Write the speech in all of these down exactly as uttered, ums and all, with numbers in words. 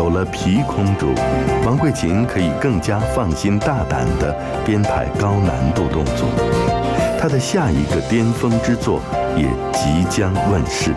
有了皮空竹，王桂琴可以更加放心大胆地编排高难度动作。她的下一个巅峰之作也即将问世。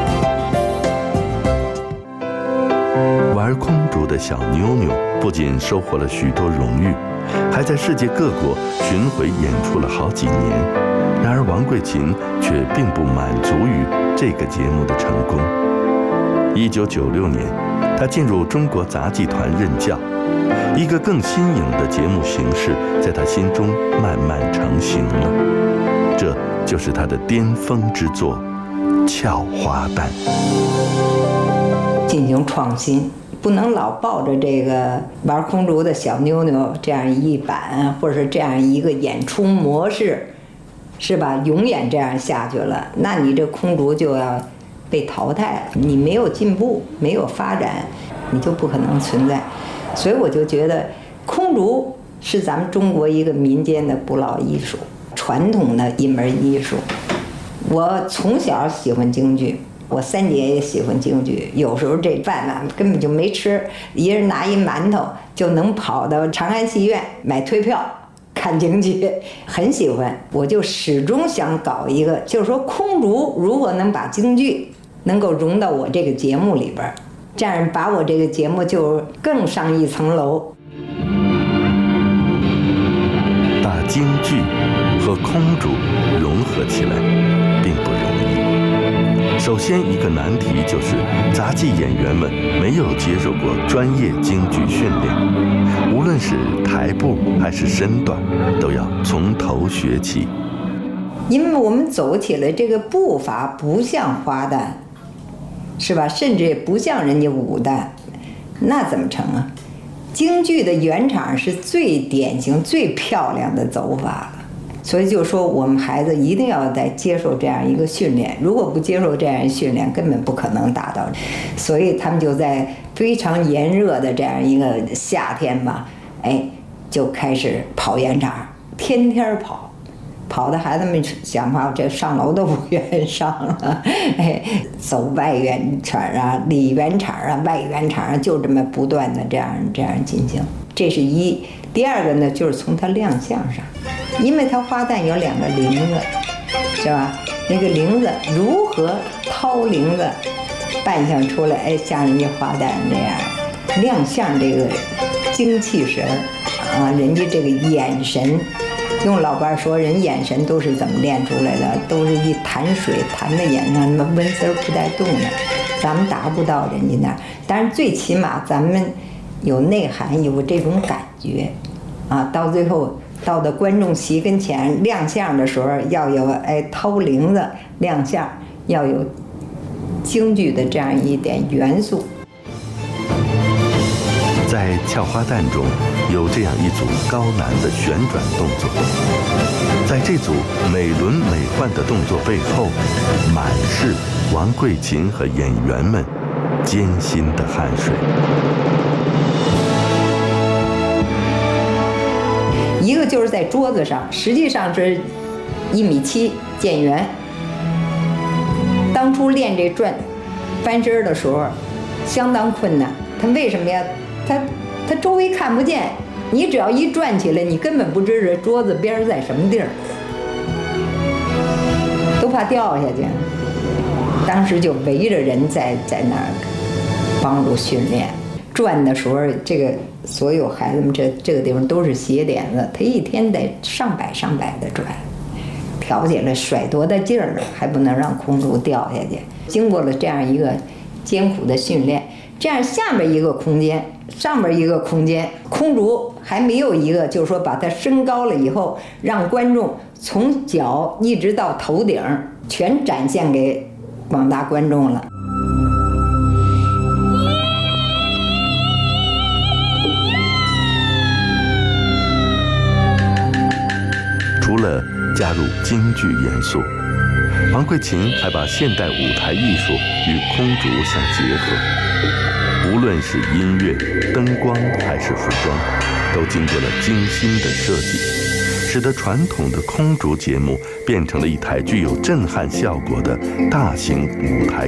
玩空竹的小妞妞不仅收获了许多荣誉，还在世界各国巡回演出了好几年。然而王桂琴却并不满足于这个节目的成功。一九九六年，她进入中国杂技团任教，一个更新颖的节目形式在她心中慢慢成型了。这就是她的巅峰之作《俏花旦》。 进行创新，不能老抱着这个玩空竹的小妞妞这样一版，或者是这样一个演出模式，是吧？永远这样下去了，那你这空竹就要被淘汰了，你没有进步，没有发展，你就不可能存在。所以我就觉得，空竹是咱们中国一个民间的不老艺术，传统的一门艺术。我从小喜欢京剧。我三姐也喜欢京剧，有时候这饭呢根本就没吃，一人拿一馒头就能跑到长安戏院买退票看京剧，很喜欢。我就始终想搞一个，就是说空竹如何能把京剧能够融到我这个节目里边，这样把我这个节目就更上一层楼。 把京剧和空竹融合起来并不容易。首先，一个难题就是杂技演员们没有接受过专业京剧训练，无论是台步还是身段，都要从头学起。 因为我们走起来这个步伐不像花旦，是吧？甚至也不像人家武旦，那怎么成啊？京剧的原场是最典型、最漂亮的走法了。所以就说我们孩子一定要在接受这样一个训练，如果不接受这样训练，根本不可能达到。所以他们就在非常炎热的这样一个夏天吧，哎，就开始跑圆场，天天跑，跑的孩子们想法这上楼都不愿意上了，哎，走外圆场啊、里圆场啊、外圆场啊，就这么不断的这样这样进行。这是一。第二个呢，就是从他亮相上，因为他花旦有两个铃子，是吧？那个铃子如何掏铃子扮相出来，哎，像人家花旦这样亮相，这个精气神啊，人家这个眼神，用老伴说，人眼神都是怎么练出来的？都是一潭水弹在眼上，那么纹丝不带动的，咱们达不到人家那儿。但是最起码咱们有内涵，有这种感觉。啊，到最后到的观众席跟前亮相的时候，要有哎掏铃子亮相，要有京剧的这样一点元素。 在俏花旦中有这样一组高难的旋转动作，在这组美轮美奂的动作背后，满是王桂琴和演员们艰辛的汗水。 一个就是在桌子上，实际上是一米七见圆。当初练这转翻身的时候，相当困难。他为什么呀？他他周围看不见，你只要一转起来，你根本不知这桌子边在什么地儿，都怕掉下去。当时就围着人在在那儿帮助训练。转的时候，这个所有孩子们这这个地方都是斜点子，他一天得上百上百的转，挑起来甩多大劲儿，还不能让空竹掉下去。经过了这样一个艰苦的训练，这样下面一个空间，上面一个空间，空竹还没有一个，就是说把它升高了以后，让观众从脚一直到头顶全展现给广大观众了。 除了加入京剧元素，王桂琴还把现代舞台艺术与空竹相结合。无论是音乐、灯光还是服装，都经过了精心的设计，使得传统的空竹节目变成了一台具有震撼效果的大型舞台